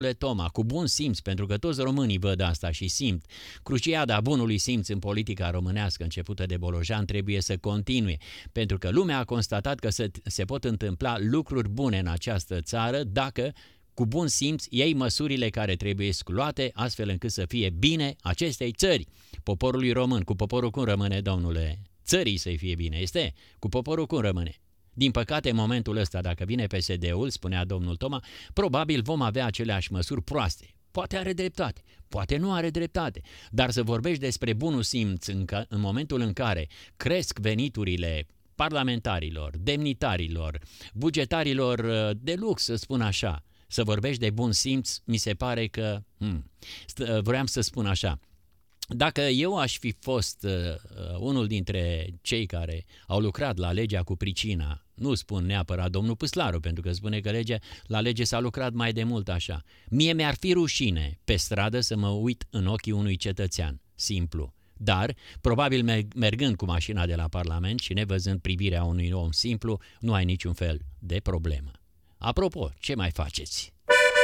Toma, cu bun simț, pentru că toți românii văd asta și simt. Cruciada bunului simț în politica românească începută de Bolojan trebuie să continue, pentru că lumea a constatat că se pot întâmpla lucruri bune în această țară dacă, cu bun simț, iei măsurile care trebuie luate astfel încât să fie bine acestei țări. Poporului român, cu poporul cum rămâne, domnule? Țării să-i fie bine, este? Cu poporul cum rămâne? Din păcate, în momentul ăsta, dacă vine PSD-ul, spunea domnul Toma, probabil vom avea aceleași măsuri proaste. Poate are dreptate, poate nu are dreptate, dar să vorbești despre bunul simț în momentul în care cresc veniturile parlamentarilor, demnitarilor, bugetarilor de lux, să spun așa, să vorbești de bun simț, mi se pare că... Vreau să spun așa, dacă eu aș fi fost unul dintre cei care au lucrat la legea cu pricina, nu spun neapărat domnul Păslaru, pentru că spune că la lege s-a lucrat mai de mult așa, mie mi-ar fi rușine pe stradă să mă uit în ochii unui cetățean, simplu. Dar, probabil mergând cu mașina de la Parlament și nevăzând privirea unui om simplu, nu ai niciun fel de problemă. Apropo, ce mai faceți?